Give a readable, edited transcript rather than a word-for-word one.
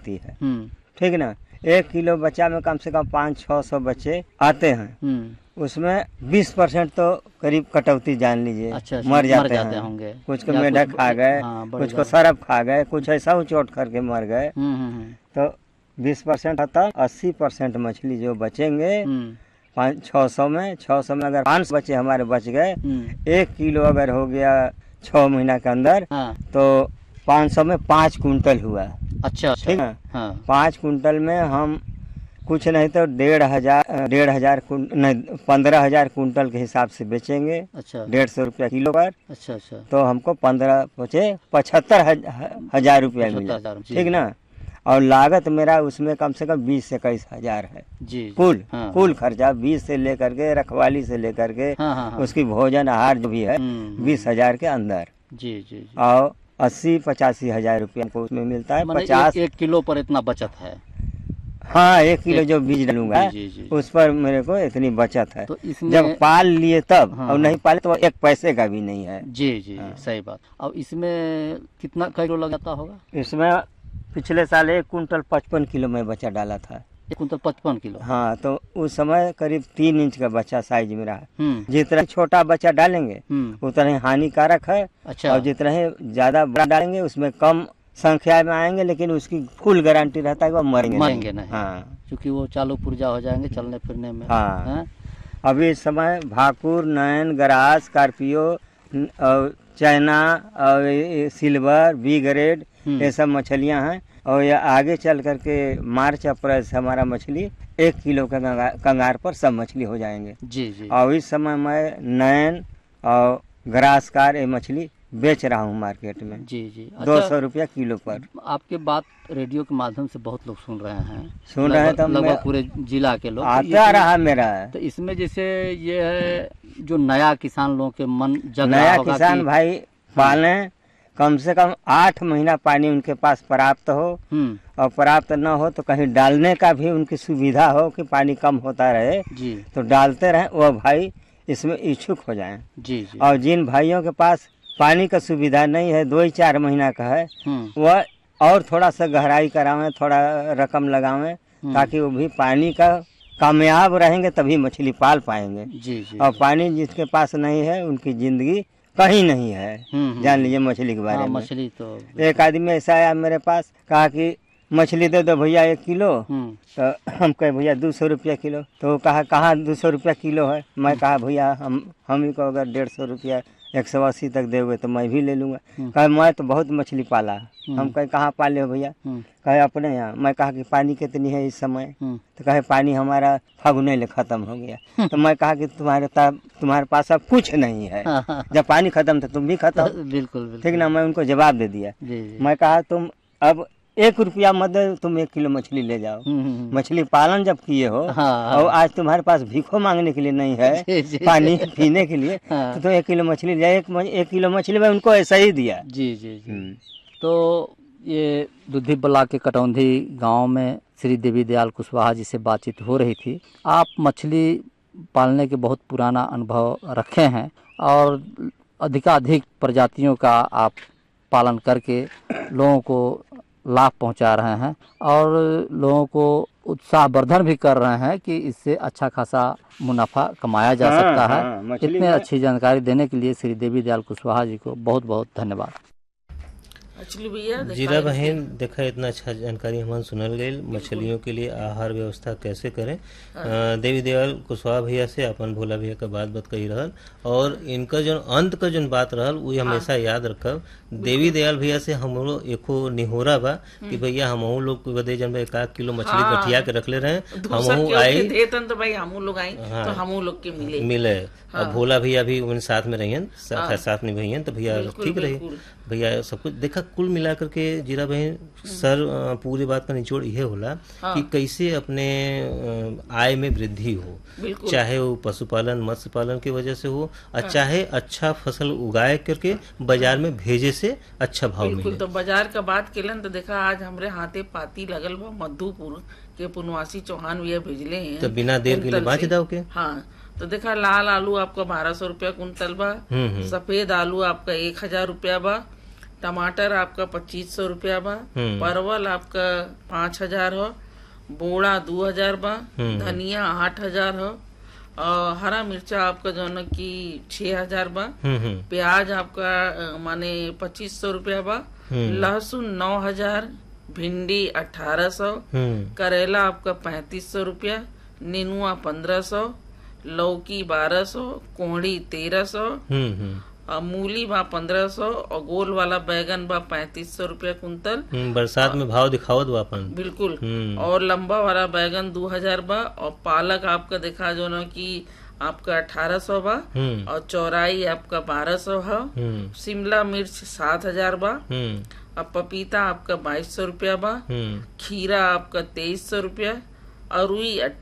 निकलती है। ठीक ना। 1 किलो बच्चा में कम से कम 500-600 बच्चे आते हैं। उसमें 20% तो करीब कटौती जान लीजिए। अच्छा, मर जाते होंगे। कुछ को मेढक खा गए, कुछ को सरफ खा गए, कुछ ऐसा चोट करके मर गए। तो 20% आता, 80% मछली जो बचेंगे 500-600 में, 600 में अगर 500 बच्चे हमारे बच गए, 1 किलो अगर हो गया 6 महीना के अंदर, तो 500 में 5 कुंटल हुआ। अच्छा, ठीक है। 5 कुंटल में हम कुछ नहीं तो 15,000 कुंटल के हिसाब से बेचेंगे। अच्छा, 150 रुपया किलो पर। अच्छा, तो हमको 75,000 रुपया मिला। ठीक ना। और लागत मेरा उसमें कम से कम 20 से 21 हजार है जी। कुल खर्चा 20 से लेकर के, रखवाली से लेकर के, उसकी भोजन आहार जो भी है 20,000 के अंदर जी। और 80-85 हजार रुपया को उसमें मिलता है। 50 1 किलो पर इतना बचत है। हाँ, 1 किलो जो बीज डालूंगा उस पर मेरे को इतनी बचत है। तो जब पाल लिए तब, और नहीं पाले तो 1 पैसे का भी नहीं है जी। सही बात। अब इसमें कितना किलो लग जाता होगा? इसमें पिछले साल 1 कुंटल 55 किलो में बच्चा डाला था। 1 कुंटल 55 किलो। हाँ, तो उस समय करीब 3 इंच का बच्चा साइज में रहा। जितना छोटा बच्चा डालेंगे उतना ही हानिकारक है। अच्छा। और जितना ही ज्यादा बड़ा डालेंगे उसमें कम संख्या में आएंगे, लेकिन उसकी फुल गारंटी रहता है कि वो मरेंगे नहीं। हाँ, क्योंकि वो चालू पुर्जा हो जाएंगे चलने फिरने में। हाँ। अभी इस समय भाकुर, नयन, गरास, स्कॉर्पियो और चाइना और सिल्वर, बी ग्रेड, ये सब मछलियां हैं। और ये आगे चल करके मार्च अप्रैल से हमारा मछली 1 किलो का कंगार पर सब मछली हो जाएंगे जी। और इस समय मैं नयन और ग्रासकार ये मछली बेच रहा हूँ मार्केट में जी। 200 रुपया किलो पर। आपके बात रेडियो के माध्यम से बहुत लोग सुन रहे हैं तो लगभग पूरे जिला के लोग आता रहा मेरा। तो इसमें जैसे ये है जो नया किसान लोगों के मन जग नया किसान भाई पाले, कम से कम 8 महीना पानी उनके पास प्राप्त हो, और प्राप्त न हो तो कहीं डालने का भी उनकी सुविधा हो कि पानी कम होता रहे जी। तो डालते रहे, वो भाई इसमें इच्छुक हो जाएं जी। और जिन भाइयों के पास पानी का सुविधा नहीं है, 2-4 महीना का है, वह और थोड़ा सा गहराई करावें, थोड़ा रकम लगावें, ताकि वो भी पानी का कामयाब रहेंगे तभी मछली पाल पाएंगे जी। और पानी जिसके पास नहीं है उनकी जिंदगी कहीं नहीं है। जान लीजिए मछली के बारे में। मछली तो एक आदमी ऐसा आया मेरे पास, कहा कि मछली दे दो भैया 1 किलो। तो हम कहे भैया 200 रुपया किलो। तो कहा कहाँ 200 रुपया किलो है। मैं कहा भैया हम ही को अगर 150 रुपया 180 तक दोगे तो मैं भी ले लूंगा। कहे मैं तो बहुत मछली पाला। हम कहे कहाँ पाले हो भैया? कहे अपने यहाँ। मैं कहा कि पानी कितनी है इस समय? तो कहे पानी हमारा फागुने ले खत्म हो गया। तो मैं कहा कि तुम्हारे पास अब कुछ नहीं है, जब पानी खत्म था तुम भी खत्म। बिल्कुल ठीक ना। मैं उनको जवाब दे दिया। मैं कहा तुम अब 1 रुपया मत दे, तुम 1 किलो मछली ले जाओ। मछली पालन जब किए हो और आज तुम्हारे पास भीखो मांगने के लिए नहीं है पानी पीने के लिए, तो 1 किलो मछली ले। 1 किलो मछली में उनको ऐसा ही दिया जी। तो ये दुधी बला के कटौंधी गांव में श्री देवी दयाल कुशवाहा जी से बातचीत हो रही थी। आप मछली पालने के बहुत पुराना अनुभव रखे हैं और अधिकाधिक प्रजातियों का आप पालन करके लोगों को लाभ पहुंचा रहे हैं और लोगों को उत्साहवर्धन भी कर रहे हैं कि इससे अच्छा खासा मुनाफा कमाया जा सकता है। इतने अच्छी जानकारी देने के लिए श्री देवी दयाल कुशवाहा जी को बहुत बहुत धन्यवाद। जीरा बहन देखा इतना अच्छा जानकारी हमारे सुनल गई मछलियों के लिए आहार व्यवस्था कैसे करें। देवी दयाल कुशवाहा भैया से अपन भोला भैया का बात कही रहल और इनका जो अंत का जो बात रहल वो हमेशा याद रखब। देवी दयाल भैया से हम लोग एको निहोरा बा कि भैया हम लोग को बदे जन 1 किलो मछली गठिया के रखले रहे, हम आई तो भाई हम लोग आई तो हम लोग के मिले। और भोला भैया भी उन साथ में रहियन, साथ में भैया तो भैया ठीक रही। भैया सब कुछ देखा कुल मिला करके जीरा बहन सर पूरी बात का निचोड़ यह होला कि कैसे अपने आय में वृद्धि हो, चाहे वो पशुपालन मत्स्य पालन की वजह से हो और चाहे अच्छा फसल उगाए करके बाजार में भेजे से अच्छा भाव मिले। तो बाजार का बात केलन तो देखा आज हमरे हाथे पाती लगल बा मधुपुर के पुनवासी चौहान भैया भेजले हैं तो बिना देर के लिए बाँच दाव के। हाँ तो देखा लाल आलू आपका 1200 रुपया कुंटल बा, सफेद आलू आपका 1000 रुपया बा, टमाटर आपका 2500 रुपया बा, परवल आपका 5000 हो, बोड़ा 2000 बा, धनिया 8000 हो, और हरा मिर्चा आपका जो है कि 6000 बा, प्याज आपका माने 2500 रुपया बा, लहसुन 9000, भिंडी 1800, करेला आपका 3500 रुपया, नेनुआ 1500, लौकी 1200, कोहड़ी 1300, मूली बा 1500, और गोल वाला बैगन बा 3500 रुपया कुंतल। बरसात में भाव दिखावत बा अपन बिल्कुल। और लंबा वाला बैगन 2000 बा, और पालक आपका देखा जो ना कि आपका 1800 बा, और चौराई आपका 1200 है, शिमला मिर्च 7000 बा, अब पपीता आपका 2200 रुपया बा, खीरा आपका 2300 रुपया, अरुई